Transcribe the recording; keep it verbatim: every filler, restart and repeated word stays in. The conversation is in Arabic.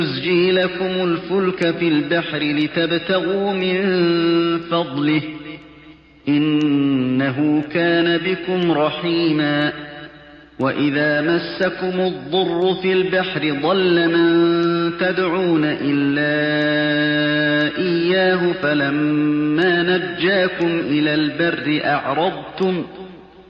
يزجي لكم الفلك في البحر لتبتغوا من فضله إنه كان بكم رحيما وإذا مسكم الضر في البحر ضل من تدعون إلا إياه فلما نجاكم إلى البر أعرضتم